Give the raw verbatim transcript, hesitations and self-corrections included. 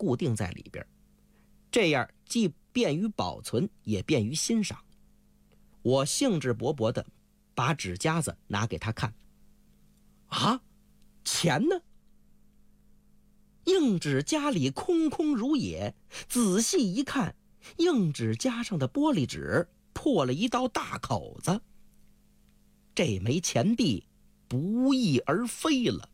固定在里边，这样既便于保存，也便于欣赏。我兴致勃勃地把纸夹子拿给他看。啊，钱呢？硬纸夹里空空如也，仔细一看，硬纸夹上的玻璃纸破了一道大口子，这枚钱币不翼而飞了。